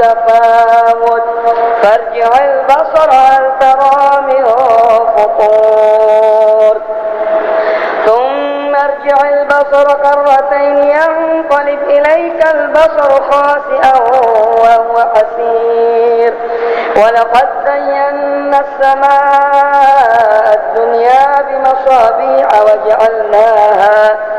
تفاوت فارجع البصر هل ترى من فطور ثم ارجع البصر كرتين ينقلب إليك البصر خاسئا وهو حسير ولقد زينا السماء الدنيا بمصابيح